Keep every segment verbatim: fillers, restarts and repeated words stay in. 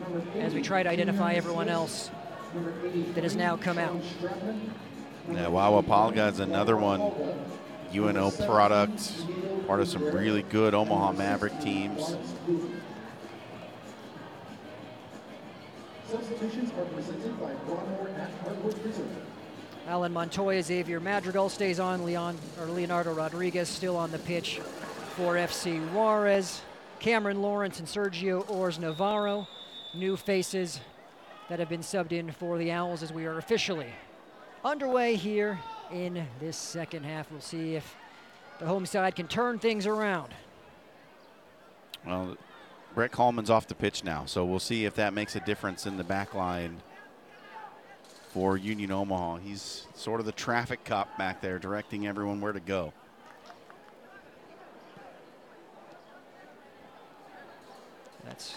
as we try to identify everyone else that has now come out. Yeah, Wauwapalga is another one. U N O product, part of some really good Omaha Maverick teams. Substitutions are presented by Broadmoor at Hardwood Preserve. Alan Montoya, Xavier Madrigal stays on. Leon or Leonardo Rodriguez still on the pitch for F C Juarez. Cameron Lawrence and Sergio Ors Navarro, new faces that have been subbed in for the Owls as we are officially underway here in this second half. We'll see if the home side can turn things around. Well, Brett Coleman's off the pitch now, so we'll see if that makes a difference in the back line for Union Omaha. He's sort of the traffic cop back there, directing everyone where to go. That's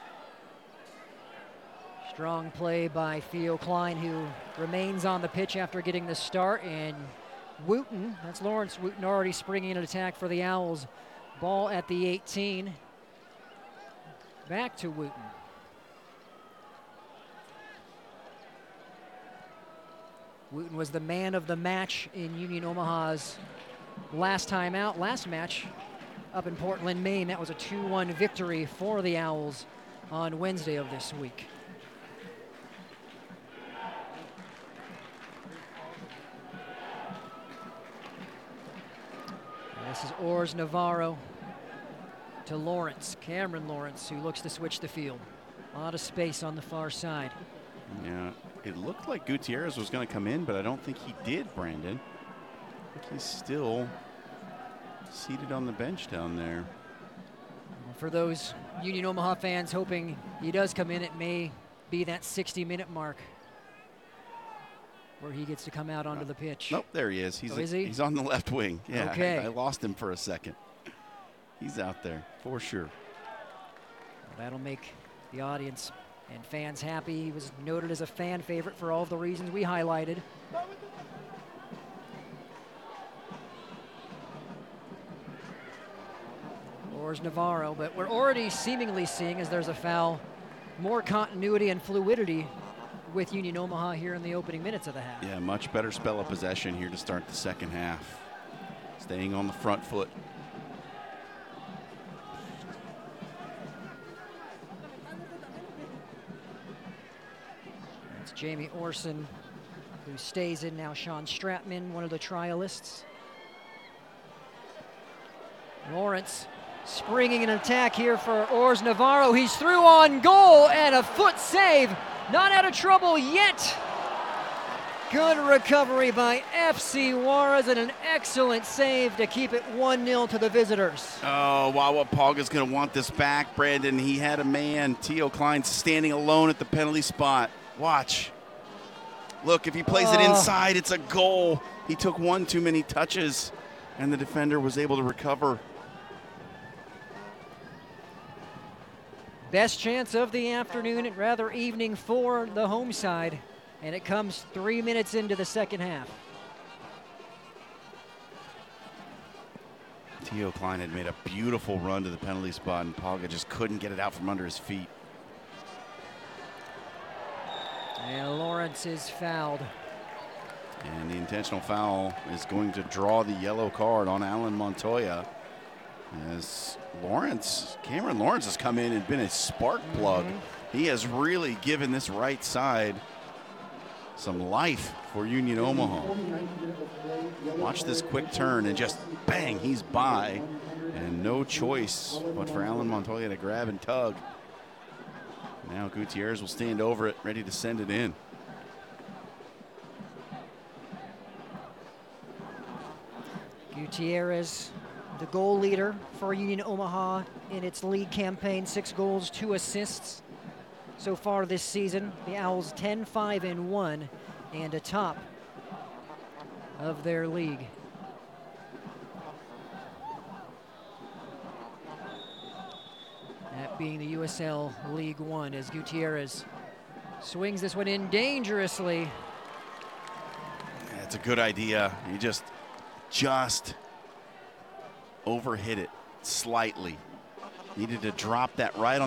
strong play by Theo Klein, who remains on the pitch after getting the start, and Wooten, that's Lawrence Wooten, already springing an attack for the Owls. Ball at the eighteen. Back to Wooten. Wooten was the man of the match in Union Omaha's last time out, last match up in Portland, Maine. That was a two one victory for the Owls on Wednesday of this week. This is Ors Navarro to Lawrence, Cameron Lawrence, who looks to switch the field. A lot of space on the far side. Yeah, it looked like Gutierrez was going to come in, but I don't think he did, Brandon. I think he's still seated on the bench down there. For those Union Omaha fans hoping he does come in, it may be that sixty minute mark where he gets to come out onto the pitch. Nope, there he is. He's, oh, a, is he? he's on the left wing. Yeah, okay. I, I lost him for a second. He's out there for sure. Well, that'll make the audience and fans happy. He was noted as a fan favorite for all of the reasons we highlighted. Ors Navarro, but we're already seemingly seeing, as there's a foul, more continuity and fluidity with Union Omaha here in the opening minutes of the half. Yeah, much better spell of possession here to start the second half. Staying on the front foot. It's Jamie Orson who stays in now. Sean Stratman, one of the trialists. Lawrence springing an attack here for Ors Navarro. He's through on goal and a foot save. Not out of trouble yet. Good recovery by F C Juarez and an excellent save to keep it one nil to the visitors. Oh, Wauwapalga's going to want this back, Brandon. He had a man, Theo Klein, standing alone at the penalty spot. Watch. Look, if he plays it inside, it's a goal. He took one too many touches, and the defender was able to recover. Best chance of the afternoon, and rather evening for the home side, and it comes three minutes into the second half. Theo Klein had made a beautiful run to the penalty spot, and Palga just couldn't get it out from under his feet. And Lawrence is fouled. And the intentional foul is going to draw the yellow card on Alan Montoya. As Lawrence, Cameron Lawrence has come in and been a spark plug. Mm-hmm. He has really given this right side some life for Union Omaha. Watch this quick turn and just bang, he's by. And no choice but for Alan Montoya to grab and tug. Now Gutierrez will stand over it, ready to send it in. Gutierrez, the goal leader for Union Omaha in its league campaign. Six goals, two assists so far this season. The Owls ten five and one and atop of their league. That being the U S L League One, as Gutierrez swings this one in dangerously. It's a good idea. He just, just overhit it slightly. Needed to drop that right on